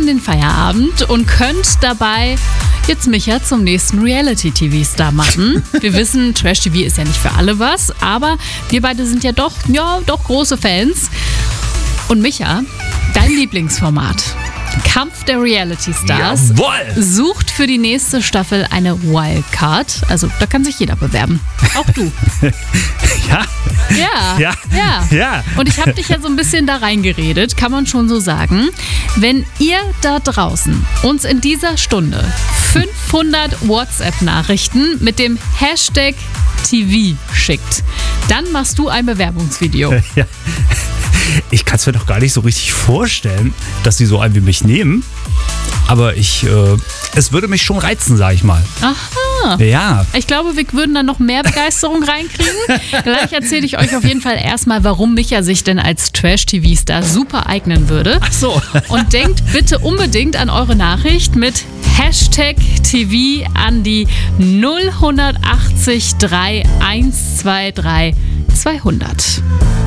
den Feierabend und könnt dabei jetzt Micha zum nächsten Reality-TV-Star machen. Wir wissen, Trash-TV ist ja nicht für alle was, aber wir beide sind ja doch große Fans. Und Micha, dein Lieblingsformat, Kampf der Reality-Stars, sucht für die nächste Staffel eine Wildcard. Also da kann sich jeder bewerben. Auch du. Ja. Und ich habe dich ja so ein bisschen da reingeredet, kann man schon so sagen. Wenn ihr da draußen uns in dieser Stunde 500 WhatsApp-Nachrichten mit dem Hashtag TV schickt, dann machst du ein Bewerbungsvideo. Ja. Ich kann es mir doch gar nicht so richtig vorstellen, dass sie so einen wie mich nehmen. Aber es würde mich schon reizen, sag ich mal. Aha. Ja. Ich glaube, wir würden dann noch mehr Begeisterung reinkriegen. Gleich erzähle ich euch auf jeden Fall erstmal, warum Micha sich denn als Trash-TV-Star super eignen würde. Ach so. Und denkt bitte unbedingt an eure Nachricht mit Hashtag TV an die 0180 3123 200.